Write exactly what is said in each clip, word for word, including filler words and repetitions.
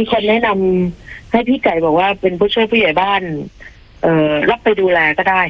มีคนแนะนำให้พี่ไก่บอกว่าเป็นผู้ช่วยผู้ใหญ่บ้านเอ่อรับไปดูแลก็ได้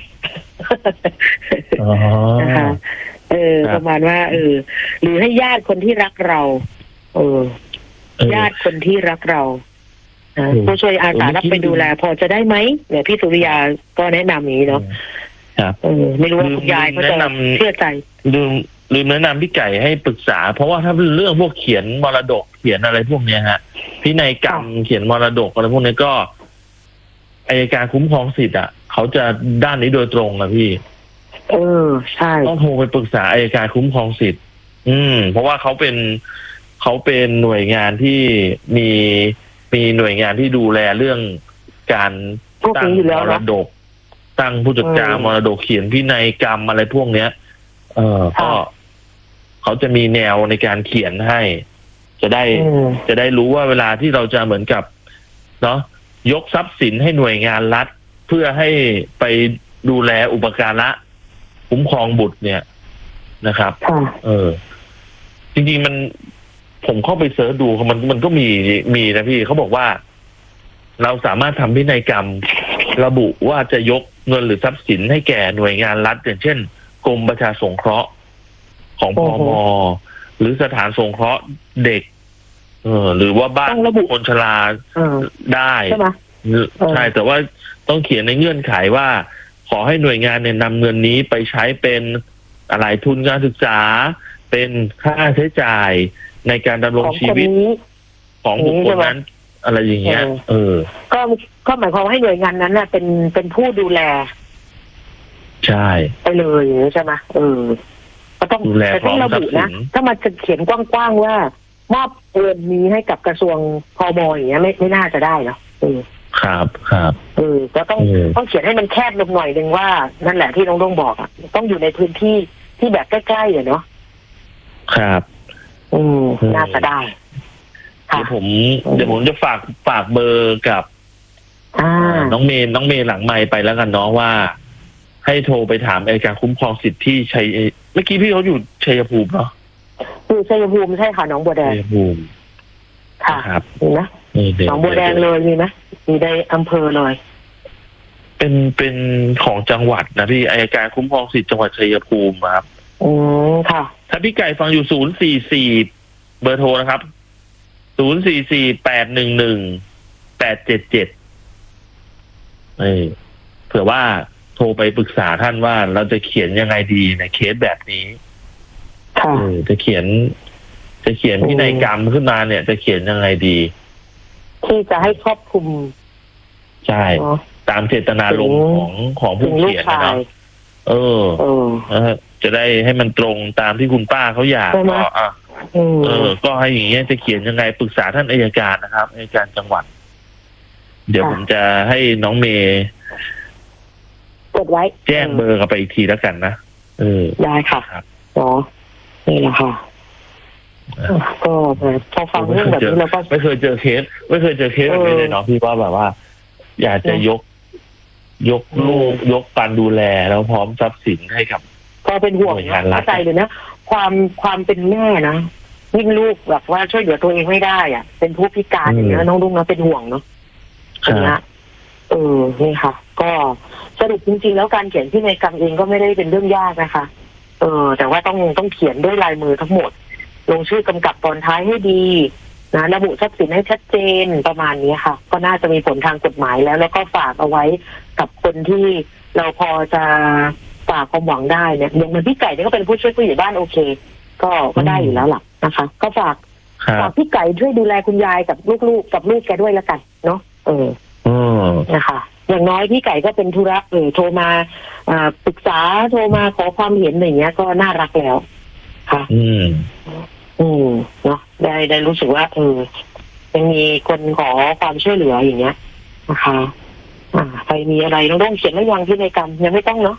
นะคะเออประมาณว่าเออหรือให้ญาติคนที่รักเราเออญาติคนที่รักเราผู้ช่วยอาสารับไปดูแลพอจะได้ไหมเนี่ยพี่สุริยาก็แนะนำอย่างนี้เนาะครับเออไม่รู้ว่าคุณยายเขาจะเชื่อใจลืมลืมแนะนำพี่ไก่ให้ปรึกษาเพราะว่าถ้าเป็นเรื่องพวกเขียนมรดกเขียนอะไรพวกเนี้ยฮะพินัยกรรมเขียนมรดกอะไรพวกนี้ก็อัยการคุ้มครองสิทธิ์อ่ะเขาจะด้านนี้โดยตรงนะพี่เออใช่ต้องโทรไปปรึกษาอัยการคุ้มครองสิทธิ์อืมเพราะว่าเขาเป็นเขาเป็นหน่วยงานที่มีมีหน่วยงานที่ดูแลเรื่องการตั้งมรดกตั้งผู้จัดการมรดกเขียนพินัยกรรมอะไรพวกเนี้ยเออก็เขาจะมีแนวในการเขียนให้จะได้จะได้รู้ว่าเวลาที่เราจะเหมือนกับเนาะยกทรัพย์สินให้หน่วยงานรัฐเพื่อให้ไปดูแลอุปการะคุ้มครองบุตรเนี่ยนะครับเออจริงๆมันผมเข้าไปเสิร์ชดูมันมันก็มีมีนะพี่เขาบอกว่าเราสามารถทำพินัยกรรมระบุว่าจะยกเงินหรือทรัพย์สินให้แก่หน่วยงานรัฐอย่างเช่นกรมประชาสงเคราะห์ของพม.หรือสถานสงเคราะห์เด็กเออหรือว่าบ้านคนชราได้ใช่ไหมใช่แต่ว่าต้องเขียนในเงื่อนไขว่าขอให้หน่วยงานเนี่ยนำเงินนี้ไปใช้เป็นอะไรทุนการศึกษาเป็นค่าใช้จ่ายในการดำรงชีวิตของบุคคลนั้นอะไรอย่างเงี้ยเออก็ก็หมายความว่าให้หน่วยงานนั้นน่ะเป็นเป็นผู้ดูแลใช่ไปเลยใช่ไหมเออก็ต้องดูแลแต่ต้องระบุนะถ้ามันจะเขียนกว้างๆว่ามอบเงินนี้ให้กับกระทรวงพม.อย่างเงี้ยไม่ไม่น่าจะได้เนาะเออครับครับเออก็ต้องต้องเขียนให้มันแคบลงหน่อยนึงว่านั่นแหละที่น้องต้องบอกอ่ะต้องอยู่ในพื้นที่ที่แบบใกล้ๆอ่ะเนาะครับอืมน่าจะได้เดี๋ยวผมเดี๋ยวผมจะฝากฝากเบอร์กับน้องเมย์น้องเมย์หลังไมค์ไปแล้วกันเนาะว่าให้โทรไปถามอัยการคุ้มครองสิทธิ์ที่ชัยเมื่อกี้พี่เขาอยู่ชัยภูมิเนาะอยู่ชัยภูมิใช่ค่ะน้องบัวแดงชัยภูมิค่ะครับมีไหมน้องบัวแดงเลยมีไหมมีในอำเภอเลยเป็นเป็นของจังหวัดนะพี่อัยการคุ้มครองสิทธิ์จังหวัดชัยภูมิครับอืมค่ะถ้าพี่ไก่ฟังอยู่ศูนย์สี่สี่เบอร์โทรนะครับศูนย์สี่สี่แปดหนึ่งหนึ่งแปดเจ็ดเจ็ดเออเผื่อว่าโทรไปปรึกษาท่านว่าเราจะเขียนยังไงดีในเคสแบบนี้เออจะเขียนจะเขียนพินัยกรรมขึ้นมาเนี่ยจะเขียนยังไงดีที่จะให้ครอบคลุมใช่ตามเจตนารมณ์ของของผู้เขียนนะเออเออจะได้ให้มันตรงตามที่คุณป้าเขาอยากก็อ่ะเออก็ให้อย่างเงี้ยจะเขียนยังไงปรึกษาท่านอัยการนะครับอัยการจังหวัดเดี๋ยวผมจะให้น้องเมย์กดไว้แจ้งเบอร์กันไปอีกทีแล้วกันนะเออได้ค่ะครับอ๋อนี่แหละค่ะก็พอฟังเรื่องแบบนี้เราก็ไม่เคยเจอเคสไม่เคยเจอเคสแบบนี้เลยเนาะพี่ว่าแบบว่าอยากจะยกยกลูกยกการดูแลแล้วพร้อมทรัพย์สินให้กับก็เป็นห่วงนะเข้าใจเลยนะความความเป็นแม่นะยิ่งลูกแบบว่าช่วยเหลือตัวเองไม่ได้อ่ะเป็นผู้พิการอย่างเงี้ยน้องลุงนะเป็นห่วงเนาะนะเออนี่ค่ะก็สรุปจริงๆแล้วการเขียนพินัยกรรมเองก็ไม่ได้เป็นเรื่องยากนะคะเออแต่ว่าต้องต้องเขียนด้วยลายมือทั้งหมดลงชื่อกำกับตอนท้ายให้ดีนะระบุทรัพย์สินให้ชัดเจนประมาณนี้ค่ะก็น่าจะมีผลทางกฎหมายแล้วแล้วก็ฝากเอาไว้กับคนที่เราพอจะฝากความหวังได้เนี่ยอย่างเหมือนพี่ไก่เนี่ยก็เป็นผู้ช่วยผู้ใหญ่บ้านโอเคก็ก็ได้อยู่แล้วล่ะนะคะก็ฝากฝากพี่ไก่ช่วยดูแลคุณยายกับลูกๆกับลูกแกด้วยแล้วกันเนาะเออนะคะอย่างน้อยพี่ไก่ก็เป็นธุระเออโทรมาปรึกษาโทรมาขอความเห็นอย่างเงี้ยก็น่ารักแล้วค่ะอืมอืมเนาะได้ได้รู้สึกว่าเออยังมีคนขอความช่วยเหลืออย่างเงี้ยนะคะอ่าใครมีอะไรต้องต้องเขียนไม่ยังพินัยกรรมยังไม่ต้องเนาะ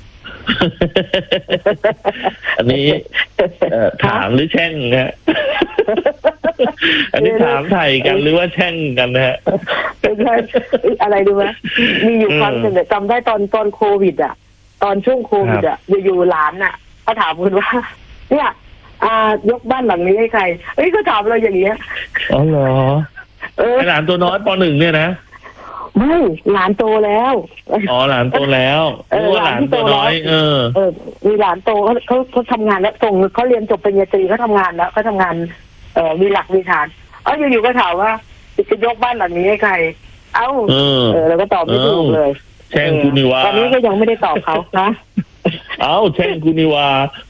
อันนี้ถามหรือแช่งฮะ อันนี้ถามไถ่กันหรือว่าแช่งกันนะฮะเป็นไรอะไรดูไหมมีอยู่ครั้งหนึ่งจำได้ตอนตอนโควิดอ่ะตอนช่วงโควิดอ่ะอยู่ๆหลานอ่ะเขาถามคุณว่าเนี่ยอ่ายกบ้านหลังนี้ให้ใครเอ้ยก็ถามเราอย่างเงี้ยอ๋อเหรอเอไอหลานตัวน้อยปหนึ่งเนี่ยนะไม่หลานโตแล้วอ๋อหลานโตแล้วรู้ว่าหลานตัวน้อยเออเออมีหลานโตเขาเขาเขาทำงานแล้วส่งเขาเรียนจบปริญญาตรีเขาทำงานแล้วเขาทำงานเอ่อมีหลักมีฐานเอ้าอยู่ๆก็ถามว่าจะยกบ้านหลังนี้ให้ใครเอ้าเออแล้วก็ตอบไม่ถูกเลยแช่งกูนิวาตอนนี้ก็ยังไม่ได้ตอบเขานะเอ้าแช่งกูนิวา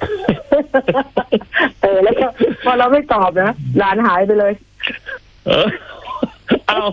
เออแล้วก็พอเราไม่ตอบนะหลานหายไปเลยเออเอ้า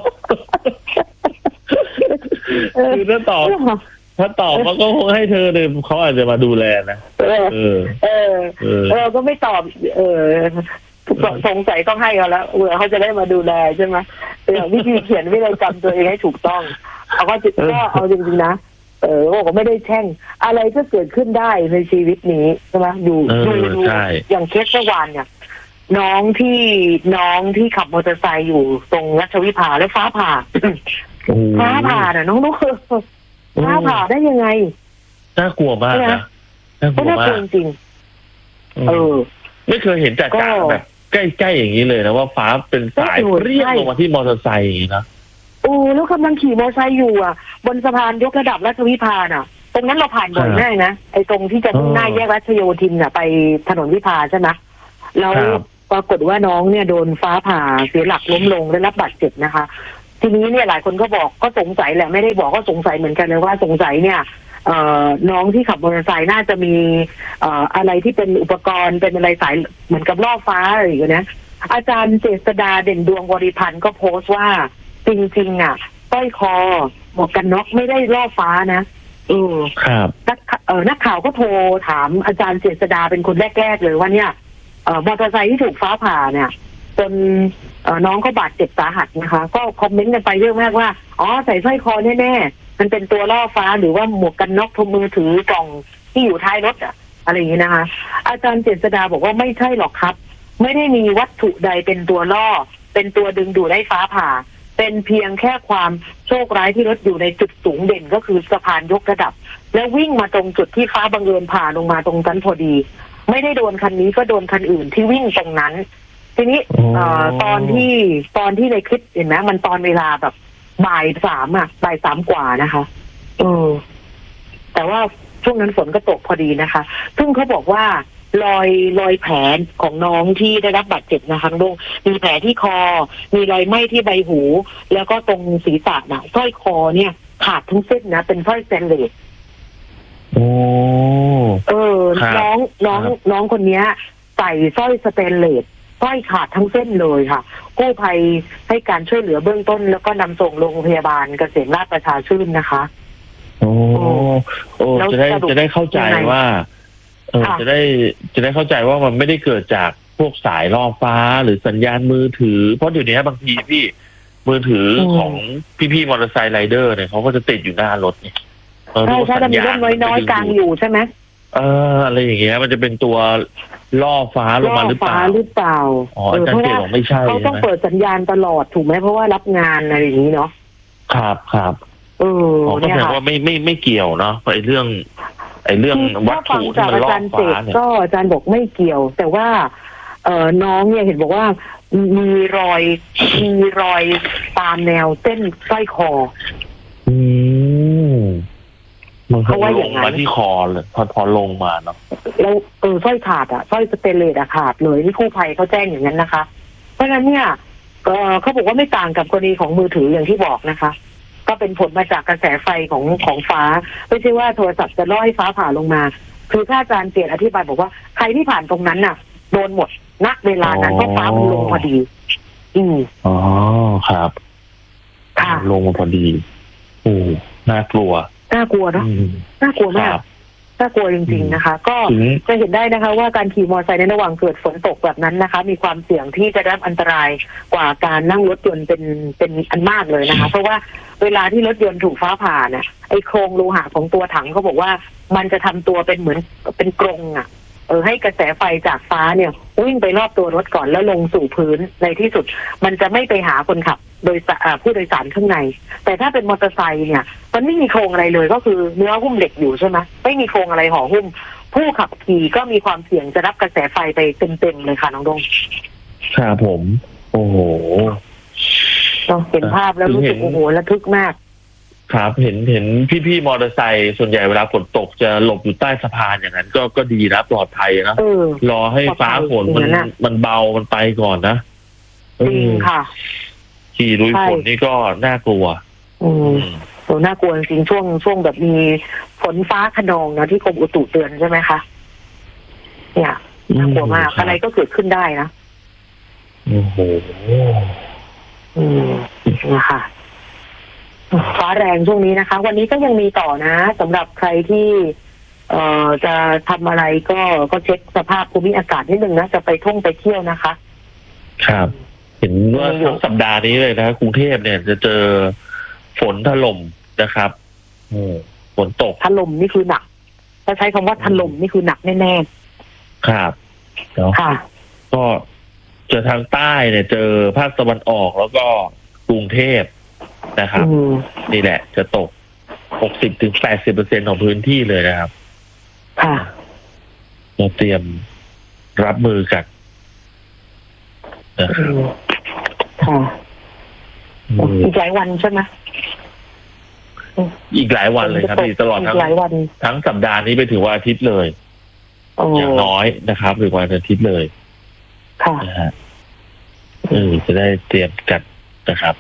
คือถ้าตอบถ้าตอบเขาก็คงให้เธอเลยเขาอาจจะมาดูแลนะเออเออเออเราก็ไม่ตอบเออสงสัยต้องให้เขาแล้วเผื่อเขาจะได้มาดูแลใช่ไหมเออวิธีเขียนวิธีจำตัวเองให้ถูกต้องเขาก็ก็เอาจริงๆนะเออเขาก็ไม่ได้แช่งอะไรก็เกิดขึ้นได้ในชีวิตนี้ใช่ไหมอยู่ดูดูอย่างเคสเมื่อวานเนี่ยน้องที่น้องที่ขับมอเตอร์ไซค์อยู่ตรงรัชวิภาแล้วฟ้าผ่าฟ้าผ่าน่ะน้องนุ๊กฟ้าผ่าได้ยังไงน่ากลัวมากนะน่ากลัวมากจริงเออไม่เคยเห็นจ่าๆแบบใกล้ๆอย่างนี้เลยนะว่าฟ้าเป็นสายเรียกลงมาที่มอเตอร์ไซค์อย่างนี้นะโอ้แล้วกำลังขี่มอเตอร์ไซค์อยู่อ่ะบนสะพานยกระดับรัชวิภาน่ะตรงนั้นเราผ่านบ่อยมากนะไอ้ตรงที่จะมุ่งหน้าแยกรัชโยธินน่ะไปถนนวิภาใช่ไหมแล้วปรากฏว่าน้องเนี่ยโดนฟ้าผ่าเสียหลักล้มลงได้รับบาดเจ็บนะคะทีนี้เนี่ยหลายคนก็บอกก็สงสัยแหละไม่ได้บอกก็สงสัยเหมือนกันเลยว่าสงสัยเนี่ยเอ่อน้องที่ขับมอเตอร์ไซค์น่าจะมีเอ่ออะไรที่เป็นอุปกรณ์เป็นอะไรสายเหมือนกับล่อฟ้าอะไรอย่างเงี้ยนะอาจารย์เจษฎาเด่นดวงบริพันธ์ก็โพสต์ว่าจริงๆอ่ะสร้อยคอหมวกกันน็อกไม่ได้ล่อฟ้านะเออครับนักเอ่อนักข่าวก็โทรถามอาจารย์เจษฎาเป็นคนแรกๆเลยว่าเนี่ยเอ่อมอเตอร์ไซค์ที่ถูกฟ้าผ่าเนี่ยจนน้องก็บาดเจ็บสาหัสนะคะก็คอมเมนต์กันไปเยอะมากว่าอ๋อใส่สร้อยคอแน่ๆมันเป็นตัวล่อฟ้าหรือว่าหมวกกันน็อกทุกมือถือกล่องที่อยู่ท้ายรถอะอะไรอย่างนี้นะคะอาจารย์เจษฎาบอกว่าไม่ใช่หรอกครับไม่ได้มีวัตถุใดเป็นตัวล่อเป็นตัวดึงดูดให้ฟ้าผ่าเป็นเพียงแค่ความโชคร้ายที่รถอยู่ในจุดสูงเด่นก็คือสะพานยกระดับแล้ววิ่งมาตรงจุดที่ฟ้าบังเอิญผ่าลงมาตรงนั้นพอดีไม่ได้โดนคันนี้ก็โดนคันอื่นที่วิ่งตรงนั้นทีนี้ตอนที่ตอนที่ในคลิปเห็นไหมมันตอนเวลาแบบบ่ายสามอ่ะบ่ายสามกว่านะคะเออแต่ว่าช่วงนั้นฝนก็ตกพอดีนะคะซึ่งเขาบอกว่ารอยรอยแผลของน้องที่ได้รับบาดเจ็บนะคะลุงมีแผลที่คอมีรอยไหม้ที่ใบหูแล้วก็ตรงศีรษะน่ะสร้อยคอเนี่ยขาดทั้งเส้นนะเป็นสร้อยสแตนเลสโอ้เออน้องน้องน้องคนนี้ใส่สร้อยสแตนเลสสร้อยขาดทั้งเส้นเลยค่ะกู้ภัยให้การช่วยเหลือเบื้องต้นแล้วก็นำส่งโรงพยาบาลเกษมราชประชาชื่นนะคะโอ้โอ้จะได้จะได้เข้าใจว่าเออจะได้จะได้เข้าใจว่ามันไม่ได้เกิดจากพวกสายล่อฟ้าหรือสัญญาณมือถือเพราะเดี๋ยวนี้บางทีพี่มือถือของพี่ๆมอเตอร์ไซค์ไรเดอร์เนี่ยเขาก็จะติดอยู่หน้ารถเนี่ยใช่ใช่จะมีร่มน้อยๆกลางอยู่ใช่ไหมเอออะไรอย่างเงี้ยมันจะเป็นตัวล่อฟ้าลงมาหรือเปล่าหรือเปล่าอ๋ออาจารย์เจตบอกไม่ใช่เขาต้องเปิดสัญญาณตลอดถูกไหมเพราะว่ารับงานอะไรอย่างนี้เนาะครับครับเออเนี่ยค่ะว่าไม่ไม่ไม่เกี่ยวเนาะไอ้เรื่องไอ้เรื่องวัตถุที่มันล่อฟ้าเนี่ยก็อาจารย์บอกไม่เกี่ยว แต่ว่าเอ่อน้องเนี่ยเห็นบอกว่ามีรอยมีรอยตามแนวเส้นสร้อยคออืมมันเขาลงมาที่คอเลยพอพอลงมาเนาะแล้วเออสร้อยขาดอ่ะสร้อยสเตนเลสอะขาดเลยที่กู้ภัยเขาแจ้งอย่างนั้นนะคะเพราะฉะนั้นเนี่ยก็เขาบอกว่าไม่ต่างกับกรณีของมือถืออย่างที่บอกนะคะก็เป็นผลมาจากกระแสไฟของของฟ้าไม่ใช่ว่าโทรศัพท์จะล่อให้ฟ้าผ่าลงมาคือถ้าอาจารย์เปลี่ยนอธิบายบอกว่าใครที่ผ่านตรงนั้นน่ะโดนหมดณเวลานั้นเพราะฟ้ามันลงพอดีอืมอ๋อครับค่ะลงมาพอดีโอ้น่ากลัวน่ากลัวเนาะน่ากลัวมากน่ากลัวจริงๆนะคะก็จะเห็นได้นะคะว่าการขี่มอเตอร์ไซค์ในระหว่างเกิดฝนตกแบบนั้นนะคะมีความเสี่ยงที่จะได้รับอันตรายกว่าการนั่งรถยนต์เป็นเป็นอันมากเลยนะคะเพราะว่าเวลาที่รถยนต์ถูกฟ้าผ่าเนี่ยไอ้โครงโลหะของตัวถังเขาบอกว่ามันจะทำตัวเป็นเหมือนเป็นกรงอ่ะเออให้กระแสไฟจากฟ้าเนี่ยวิ่งไปรอบตัวรถก่อนแล้วลงสู่พื้นในที่สุดมันจะไม่ไปหาคนขับโดยผู้โดยสารข้างในแต่ถ้าเป็นมอเตอร์ไซค์เนี่ยมันไม่มีโครงอะไรเลยก็คือเนื้อหุ้มเหล็กอยู่ใช่ไหมไม่มีโครงอะไรห่อหุ้มผู้ขับขี่ก็มีความเสี่ยงจะรับกระแสไฟไปเต็มๆเลยค่ะน้องดงครับผมโอ้โหเห็นภาพแล้วรู้สึกโอ้โหระทึกมากครับเห็นเห็นพี่ๆมอเตอร์ไซค์ส่วนใหญ่เวลาฝนตกจะหลบอยู่ใต้สะพานอย่างนั้นก็ก็ดีนะปลอดภัยนะรอให้ฟ้าฝนมันมันเบามันไปก่อนนะจริงค่ะขี่ลุยฝนนี่ก็น่ากลัวอืมโหน่ากลัวจริงช่วงช่วงแบบมีฝนฟ้าคะนองนะที่กรมอุตุเตือนใช่ไหมคะเนี่ยน่ากลัวมากอะไรก็เกิดขึ้นได้นะโอ้โหอืมนะคะฟ้าแรงช่วงนี้นะคะวันนี้ก็ยังมีต่อนะสำหรับใครที่เอ่อจะทำอะไรก็ก็เช็คสภาพภูมิอากาศนิดนึงนะจะไปท่องไปเที่ยวนะคะครับเห็นว่าทั้งสัปดาห์นี้เลยนะกรุงเทพเนี่ยจะเจอฝนถล่มนะครับฝนตกถล่มนี่คือหนักถ้าใช้คำว่าถล่มนี่คือหนักแน่ๆครับเนาะก็เจอทางใต้เนี่ยเจอภาคตะวันออกแล้วก็กรุงเทพนะครับนี่แหละจะตก หกสิบถึงแปดสิบเปอร์เซ็นต์ ของพื้นที่เลยนะครับค่ะเราเตรียมรับมือกันนะครับค่ะอีกหลายวันใช่ไหมอีกหลายวันเลยครับตลอดทั้งทั้งสัปดาห์นี้ไปถึงวันอาทิตย์เลยอย่างน้อยนะครับหรือวันอาทิตย์เลยค่ะนะฮะเออจะได้เตรียมกันนะครับ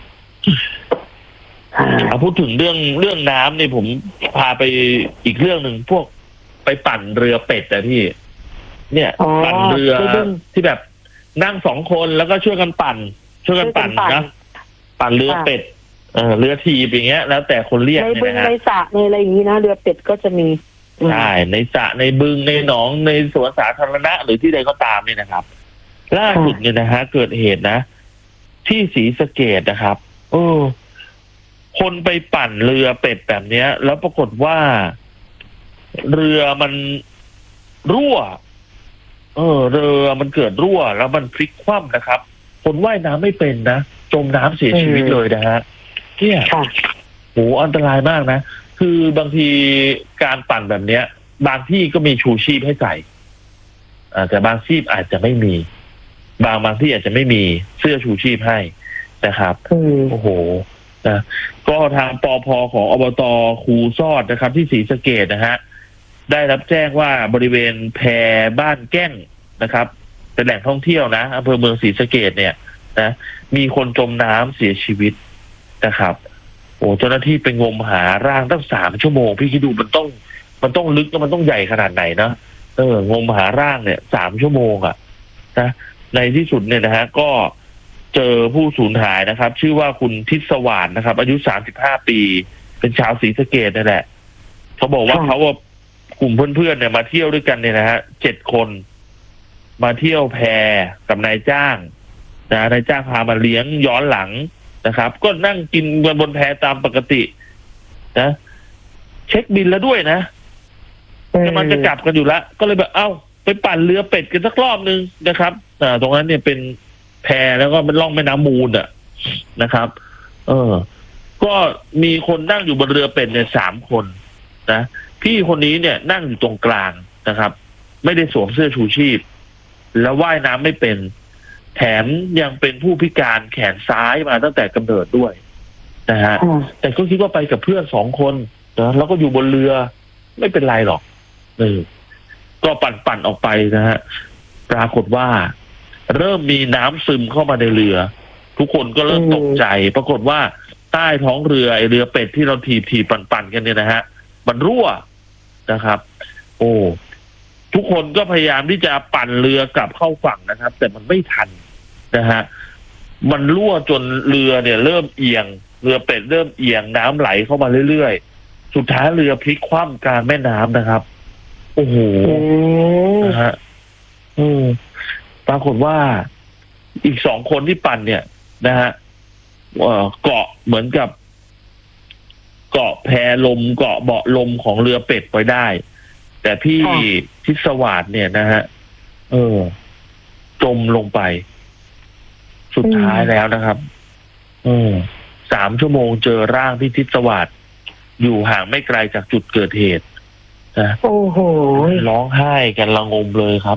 เอาพูดถึงเรื่องเรื่องน้ำเนี่ยผมพาไปอีกเรื่องหนึ่งพวกไปปั่นเรือเป็ดอะที่เนี่ยปั่นเรือที่แบบนั่งสองคนแล้วก็ช่วยกันปั่นช่วยกันปั่นนะปั่นเรือเป็ดเออเรือทีบอย่างเงี้ยแล้วแต่คนเรียกเนี่ยนะฮะในสระในอะไรอย่างนี้นะเรือเป็ดก็จะมีใช่ในสระในบึงในหนองในสวนสาธารณะหรือที่ใดก็ตามเนี่ยนะครับล่าสุดเนี่ยนะฮะเกิดเหตุนะที่ศรีสะเกษนะครับเออคนไปปั่นเรือเป็ดแบบเนี้ยแล้วปรากฏว่าเรือมันรั่วเออเรือมันเกิดรั่วแล้วมันพลิกคว่ำนะครับคนว่ายน้ำไม่เป็นนะจมน้ำเสียชีวิตเลยนะฮะเนี่ยโหอันตรายมากนะคือบางทีการปั่นแบบเนี้ยบางที่ก็มีชูชีพให้ใส่แต่บางที่อาจจะไม่มีบางบางที่อาจจะไม่มีเสื้อชูชีพให้นะครับโอ้โหนะก็ทางปภของอบต.คูซอดนะครับที่ศรีสะเกษนะฮะได้รับแจ้งว่าบริเวณแพบ้านแก้งนะครับเป็นแหล่งท่องเที่ยวนะอำเภอเมืองศรีสะเกษเนี่ยนะมีคนจมน้ำเสียชีวิตนะครับโอ้เจ้าหน้าที่ไปงมหาร่างตั้งสามชั่วโมงพี่คิดดูมันต้องมันต้องลึกแล้วมันต้องใหญ่ขนาดไหนนะเอองมหาร่างเนี่ยสามชั่วโมงอ่ะนะในที่สุดเนี่ยนะฮะก็เจอผู้สูญหายนะครับชื่อว่าคุณทิศสว่านนะครับอายุสามสิบห้าปีเป็นชาวศรีสะเกษนั่นแหละเขาบอกว่าเขาว่ากลุ่มเพื่อนๆเนี่ยมาเที่ยวด้วยกันเนี่ยนะฮะเจ็ดคนมาเที่ยวแพกับนายจ้างนะนายจ้างพามาเลี้ยงย้อนหลังนะครับก็นั่งกินกันบนแพตามปกตินะเช็คบิลแล้วด้วยนะกำลังจะกลับกันอยู่แล้วก็เลยแบบเอ้าไปปั่นเรือเป็ดกันสักรอบนึงนะครับอ่าตรงนั้นเนี่ยเป็นแพแล้วก็เป็นล่องแม่น้ำมูลอ่ะนะครับเออก็มีคนนั่งอยู่บนเรือเป็ดเนี่ยสามคนนะพี่คนนี้เนี่ยนั่งอยู่ตรงกลางนะครับไม่ได้สวมเสื้อชูชีพแล้วว่ายน้ำไม่เป็นแถมยังเป็นผู้พิการแขนซ้ายมาตั้งแต่กำเนิดด้วยนะฮะแต่ก็คิดว่าไปกับเพื่อนสองคนนะแล้วก็อยู่บนเรือไม่เป็นไรหรอกเออก็ปั่นปั่นออกไปนะฮะปรากฏว่าเริ่มมีน้ำซึมเข้ามาในเรือทุกคนก็เริ่มตกใจปรากฏว่าใต้ท้องเรือไอเรือเป็ดที่เราถีบถีบปั่นปั่นกันเนี่ยนะฮะมันรั่วนะครับโอ้ทุกคนก็พยายามที่จะปั่นเรือกลับเข้าฝั่งนะครับแต่มันไม่ทันนะฮะมันรั่วจนเรือเนี่ยเริ่มเอียงเรือเป็ดเริ่มเอียงน้ำไหลเข้ามาเรื่อยๆสุดท้ายเรือพลิกคว่ำกลางแม่น้ำนะครับโอ้โหนะฮะอืมปรากฏว่าอีกสองคนที่ปั่นเนี่ยนะฮะเกาะเหมือนกับเกาะแพลมเกาะเบาะลมของเรือเป็ดไว้ได้แต่พี่ทิศสวัสดิ์เนี่ยนะฮะเออจมลงไปสุดท้ายแล้วนะครับเออสามชั่วโมงเจอร่างพี่ทิศสวัสดิ์อยู่ห่างไม่ไกลจากจุดเกิดเหตุนะโอ้โหร้องไห้กันระงมเลยครับ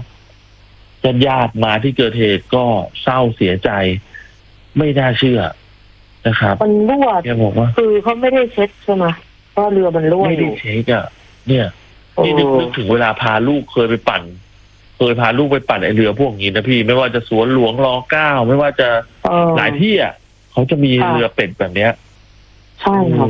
ญาติๆมาที่เกิดเหตุก็เศร้าเสียใจไม่น่าเชื่อนะครับมันรั่วแกบอกว่าคือเขาไม่ได้เช็คใช่ไหมเพราะเรือมันรั่วไม่อได้ยู่เช็คอะเนี่ยนี่นึกโอ้นึกถึงเวลาพาลูกเคยไปปั่น เคยพาลูกไปปั่นไอเรือพวกนี้นะพี่ไม่ว่าจะสวนหลวงรอเก้าไม่ว่าจะเออหลายที่อ่ะเขาจะมีค่ะเรือเป็ดแบบเนี้ยใช่ค่ะ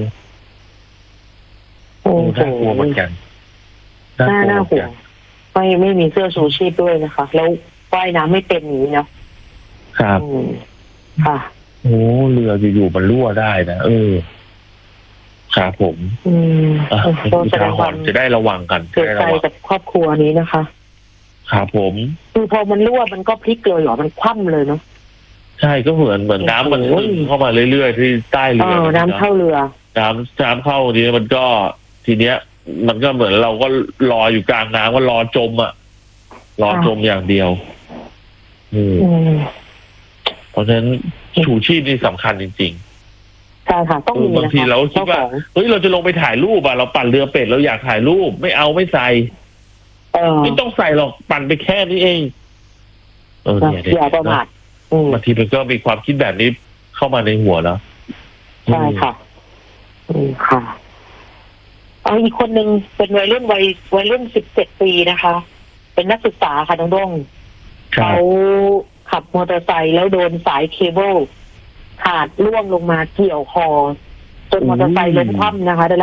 โอ้โอ้โหน่ากลัวเหมือนกันน่าลัวน่าเหมือนห่วกังนไม่ไม่มีเสื้อชูชีพด้วยนะคะ แล้วว่ายน้ำไม่เป็นอย่างนี้เนาะครับอืมค่ะโอ้เรืออยู่ๆมันรั่วได้นะเออครับผมอืมอ่ะก็อุแสดทาง หความรณ์จะได้ระวังกันเสียได้ใจระวังกับครอบครัวนี้นะคะครับผมคือพอมันรั่วมันก็พลิกเลยเหรอมันคว่ำเลยเนาะใช่ก็เหมือนเหมือนน้ำมันโอ้ซึโหมเข้ามาเรื่อยๆที่ใต้เอเรืออน้ำเข้าเรือน้ำน้ำเข้าทีนี้มันก็ทีเนี้ย มันก็เหมือนเราก็รออยู่กลางน้ำก็รอจมอ่ะรอจมอย่างเดียว อืมอืมเพราะฉะนั้นชูชีพนี่สำคัญจริงใช่ค่ะ ต้องๆมีบางนะคะทีเราคิดว่าเจ้ของเฮ้ยเราจะลงไปถ่ายรูปอ่ะเราปั่นเรือเป็ดเราอยากถ่ายรูปไม่เอาไม่ใส่เออไม่ต้องใส่หรอกปั่นไปแค่นี้เอง เออนะเนี่ยอย่าประมาทอืมบางทีมันก็มีความคิดแบบนี้เข้ามาในหัวแล้วใช่ค่ะ อืมค่ะเอาอีกคนหนึ่งเป็นวัยรุ่นวัยวัยรุ่นสิบเจ็ดปีนะคะ เป็นนักศึกษาค่ะน้องด้งครับเขาขับมอเตอร์ไซค์แล้วโดนสายเคเบิลขาดล่วงลงมาเกี่ยวคอจนมอเตอร์ไซค์ล้มคว่ำนะคะได้